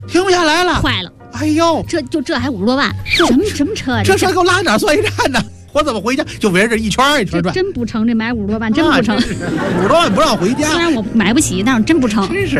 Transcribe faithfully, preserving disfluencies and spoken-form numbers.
停不下来了， 坏了。 哎呦， 这就这还五十多万，什么什么车啊？ 这车给我拉哪儿算一站呢？我怎么回家？就围着这一圈一圈转， 真不成，这买五十多万真不成， 五十多万不让回家。 虽然我买不起，但是真不成。 真是。